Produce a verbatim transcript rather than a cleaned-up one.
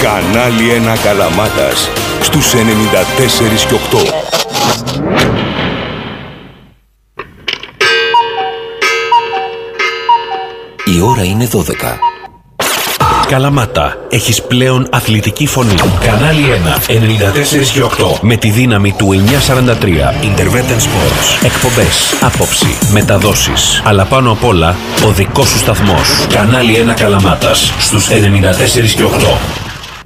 Κανάλι ένα Καλαμάτας στους ενενήντα τέσσερα και οκτώ. Η ώρα είναι δώδεκα. Καλαμάτα, έχεις πλέον αθλητική φωνή. Κανάλι ένα, ενενήντα τέσσερα και οκτώ. Με τη δύναμη του εννιακόσια σαράντα τρία. Intervention Sports. Εκπομπές, άποψη, μεταδόσεις. Αλλά πάνω απ' όλα, ο δικός σου σταθμός. Κανάλι ένα Καλαμάτας στους ενενήντα τέσσερα και οκτώ.